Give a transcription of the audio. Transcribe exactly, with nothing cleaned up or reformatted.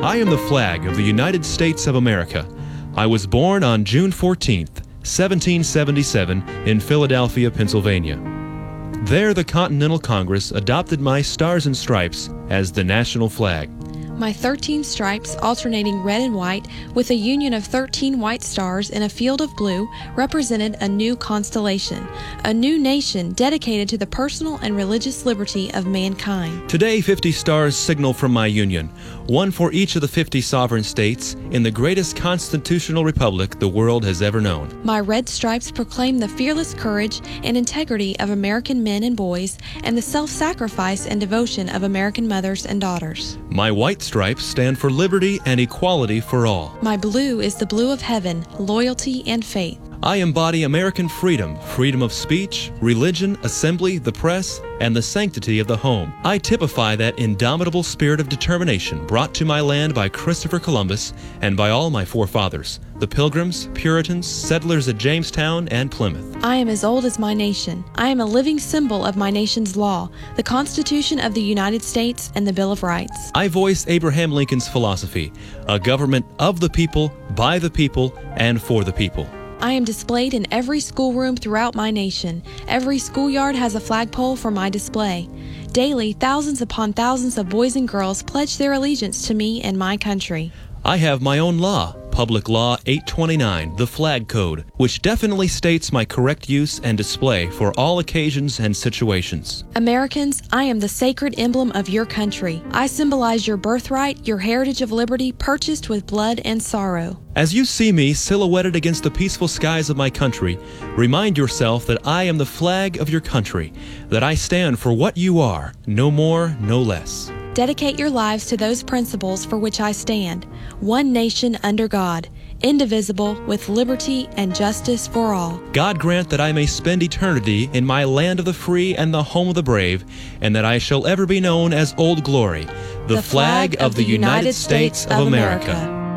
I am the flag of the United States of America. I was born on June fourteenth, seventeen seventy-seven, in Philadelphia, Pennsylvania. There, the Continental Congress adopted my Stars and Stripes as the national flag. My thirteen stripes, alternating red and white, with a union of thirteen white stars in a field of blue, represented a new constellation, a new nation dedicated to the personal and religious liberty of mankind. Today, fifty stars signal from my union, one for each of the fifty sovereign states in the greatest constitutional republic the world has ever known. My red stripes proclaim the fearless courage and integrity of American men and boys and the self-sacrifice and devotion of American mothers and daughters. My white stripes stand for liberty and equality for all. My blue is the blue of heaven, loyalty and faith. I embody American freedom, freedom of speech, religion, assembly, the press, and the sanctity of the home. I typify that indomitable spirit of determination brought to my land by Christopher Columbus and by all my forefathers, the Pilgrims, Puritans, settlers at Jamestown and Plymouth. I am as old as my nation. I am a living symbol of my nation's law, the Constitution of the United States and the Bill of Rights. I voice Abraham Lincoln's philosophy, a government of the people, by the people, and for the people. I am displayed in every schoolroom throughout my nation. Every schoolyard has a flagpole for my display. Daily, thousands upon thousands of boys and girls pledge their allegiance to me and my country. I have my own law, Public Law eight twenty-nine, the Flag Code, which definitely states my correct use and display for all occasions and situations. Americans, I am the sacred emblem of your country. I symbolize your birthright, your heritage of liberty purchased with blood and sorrow. As you see me silhouetted against the peaceful skies of my country, remind yourself that I am the flag of your country, that I stand for what you are, no more, no less. Dedicate your lives to those principles for which I stand. One nation under God, indivisible, with liberty and justice for all. God grant that I may spend eternity in my land of the free and the home of the brave, and that I shall ever be known as Old Glory, the, the flag, flag of the United States of America. America.